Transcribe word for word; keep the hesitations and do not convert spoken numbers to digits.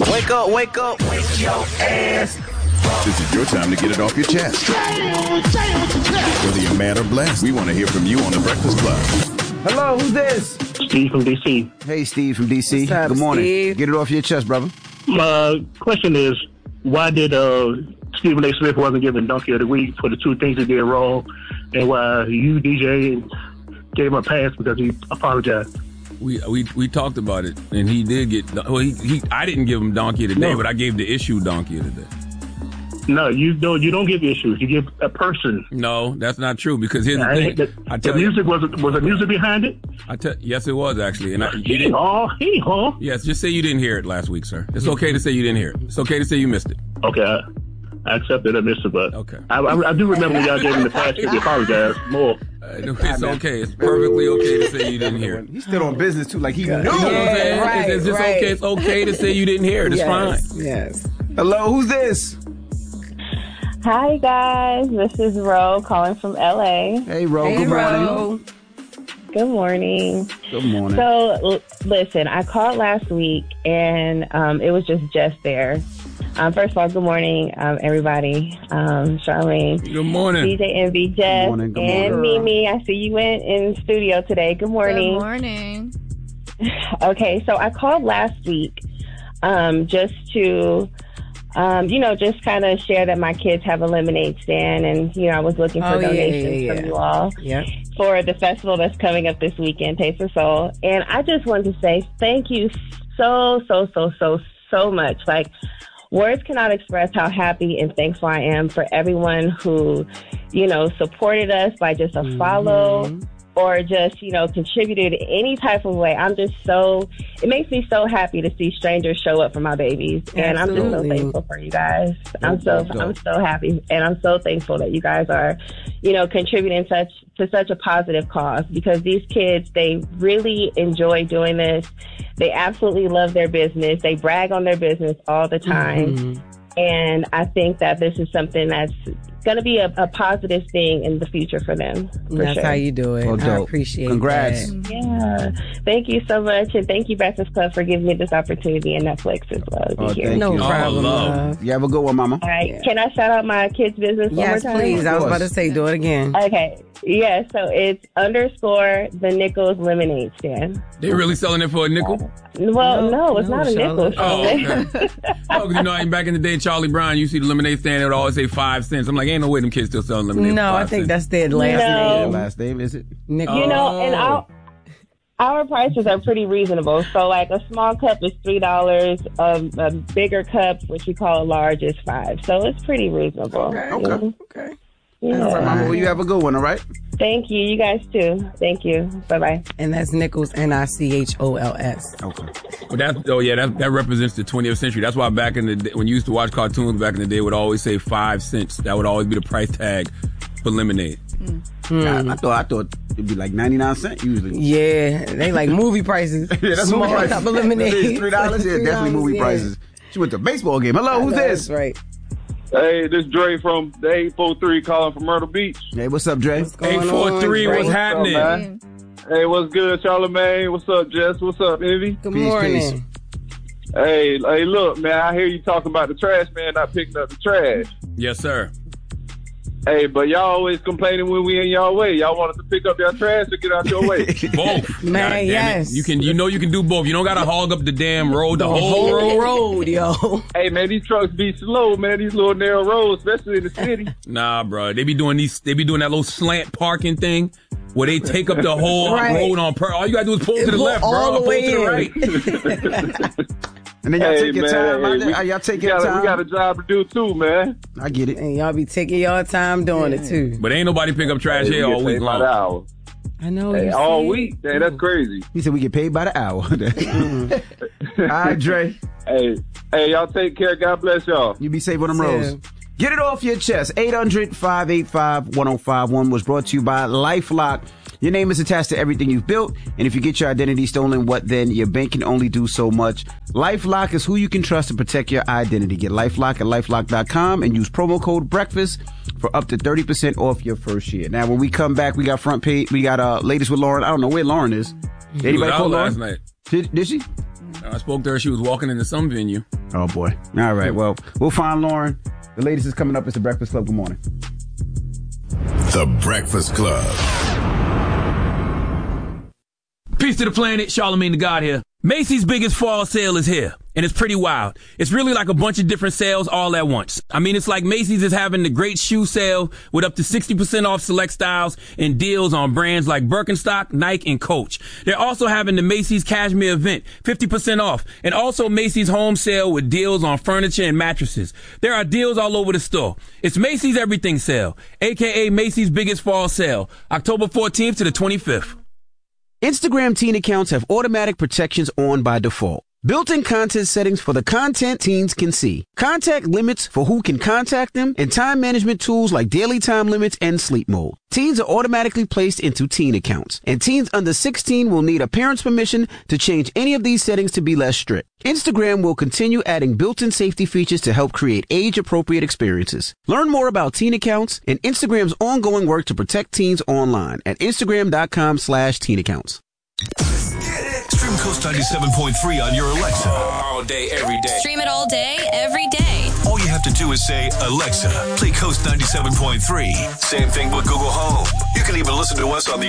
Wake up, wake up. Wake your ass. This is your time to get it off your chest. Whether you're mad or blessed, we want to hear from you on The Breakfast Club. Hello, who's this? Steve from D C. Hey, Steve from D C. What's up, Good morning. Steve? Get it off your chest, brother. My question is, why did uh, Stephen A. Smith wasn't given Donkey of the Week for the two things he did wrong, and why you, D J, gave him a pass because he apologized? We we we talked about it, and he did get. Well, he, he I didn't give him Donkey of the Day, No. but I gave the issue Donkey of the Day. No, you don't. You don't give issues. You give a person. No, that's not true. Because here's the I, thing. the, I the tell you, music was was the music behind it. I tell yes, it was actually, and I, you Hee didn't. haw, hee haw. Yes, just say you didn't hear it last week, sir. It's okay to say you didn't hear it. It's okay to say you missed it. Okay, I, I accept that I missed it, but Okay. I, I, I do remember when y'all gave him the pass to apologize more. Uh, it's okay. It's perfectly okay to say you didn't hear it. He's still on business, too, like he knew. You know what I'm saying? right, it's, it's just right. okay. It's okay to say you didn't hear it. It's yes, fine. Yes. Hello, who's this? Hi, guys. This is Ro calling from L A. Hey, Ro. Hey, Good morning. Ro. Good morning. Good morning. So, l- listen, I called last week, and um, it was just Jess there. Um, first of all, good morning, um, everybody. Um, Charlene, Good morning. D J Envy, Jess, morning, good and morning. Mimi. I see you went in studio today. Good morning. Good morning. Okay, so I called last week um, just to, um, you know, just kind of share that my kids have a lemonade stand, and you know, I was looking for Oh, yeah, donations yeah, yeah. from you all Yep. for the festival that's coming up this weekend, Taste of Soul. And I just wanted to say thank you so, so, so, so, so much. Like, words cannot express how happy and thankful I am for everyone who, you know, supported us by just a Mm-hmm. follow or just, you know, contributed in any type of way. I'm just so, it makes me so happy to see strangers show up for my babies. And I'm just so Absolutely. thankful for you guys. I'm so, dope, dope. I'm so happy. And I'm so thankful that you guys are, you know, contributing such to such a positive cause, because these kids, they really enjoy doing this. They absolutely love their business. They brag on their business all the time. Mhm. And I think that this is something that's going to be a, a positive thing in the future for them. For That's sure. how you do it. Well, I dope. appreciate Congrats. that. Yeah. Thank you so much. And thank you, Breakfast Club, for giving me this opportunity and Netflix as well to be Oh, here. thank No you. problem, Oh, love. love. You have a good one, mama. All right. Can I shout out my kids' business Yes, one more time? please. I was Of about course. to say, do it again. Okay. Yeah, so it's underscore the Nichols Lemonade Stand. They really selling it for a nickel? Well, No, no, it's no, not a nickel. Charlotte. Oh, Charlotte. okay. Oh, because you know, back in the day, Charlie Brown, you see the lemonade stand, it would always say five cents. I'm like, ain't no way them kids still selling lemonade. for No, I five think cents. that's their last No. name. Last name, is it? Nichols. You know, and Oh. our, our prices are pretty reasonable. So, like, a small cup is three dollars. A, a bigger cup, which we call a large, is five. So it's pretty reasonable. Okay. Okay. Okay. Yeah. All right, mama. Well, you have a good one, all right? Thank you. You guys too. Thank you. Bye bye. And that's Nichols, N I C H O L S. Okay. But that, oh yeah, that, that represents the twentieth century. That's why back in the day, when you used to watch cartoons back in the day, it would always say five cents. That would always be the price tag for lemonade. I, I thought I thought it'd be like ninety-nine cents usually. Yeah, they like movie prices. Yeah, that's Small movie prices. cup of lemonade. Three dollars. Yeah, definitely movie yeah. prices. She went to a baseball game. Hello, I who's know, this? That's right. Hey, this Dre from the eight four three calling from Myrtle Beach. Hey, what's up, Dre? What's going Eight four three, on, what's Dre? happening? man? Hey, what's good, Charlamagne? What's up, Jess? What's up, Envy? Good Peace, morning. peace. Hey, hey, look, man, I hear you talking about the trash man not picking up the trash. Yes, sir. Hey, but y'all always complaining when we in y'all way. Y'all want us to pick up your trash or get out your way. Both. Man, God damn it. yes. You can, you know, you can do both. You don't gotta hog up the damn road, the, The whole road. whole road, yo. Hey, man, these trucks be slow, man. These little narrow roads, especially in the city. Nah, bro. They be doing these. They be doing that little slant parking thing where they take up the whole Right. road on per. All you gotta do is pull to the Pull left, bro. all the Pull way to the in. right. And then y'all Hey, take your man, time hey, out there. we- Are y'all take we your got, a, time? we got a job to do, too, man. I get it. And y'all be taking your time doing it, too. But ain't nobody pick up trash Hey, here we all get week paid by the long. hour. I know. Hey, you all see. week? Hey, that's crazy. He said we get paid by the hour. All right, Dre. Hey, hey, y'all take care. God bless y'all. You be safe on them Yeah. roads. Get it off your chest. eight hundred, five eight five, one oh five one was brought to you by LifeLock. Your name is attached to everything you've built, and if you get your identity stolen, what then? Your bank can only do so much. LifeLock is who you can trust to protect your identity. Get LifeLock at lifelock dot com and use promo code BREAKFAST for up to thirty percent off your first year. Now, when we come back, we got front page. We got uh, latest with Lauren. I don't know where Lauren is. Did She anybody was call out Lauren? last night. Did, did she? I spoke to her. She was walking into some venue. Oh, boy. All right. Well, we'll find Lauren. The latest is coming up. It's The Breakfast Club. Good morning. The Breakfast Club. Peace to the planet. Charlamagne the God here. Macy's biggest fall sale is here, and it's pretty wild. It's really like a bunch of different sales all at once. I mean, it's like Macy's is having the great shoe sale with up to sixty percent off select styles and deals on brands like Birkenstock, Nike, and Coach. They're also having the Macy's Cashmere event, fifty percent off, and also Macy's home sale with deals on furniture and mattresses. There are deals all over the store. It's Macy's Everything Sale, a k a. Macy's biggest fall sale, October fourteenth to the twenty-fifth. Instagram teen accounts have automatic protections on by default. Built-in content settings for the content teens can see. Contact limits for who can contact them, and time management tools like daily time limits and sleep mode. Teens are automatically placed into teen accounts, and teens under sixteen will need a parent's permission to change any of these settings to be less strict. Instagram will continue adding built-in safety features to help create age-appropriate experiences. Learn more about teen accounts and Instagram's ongoing work to protect teens online at Instagram.com slash teen accounts. Stream Coast ninety-seven point three on your Alexa. All day, every day. Stream it all day, every day. All you have to do is say, Alexa, play Coast ninety-seven point three. Same thing with Google Home. You can even listen to us on the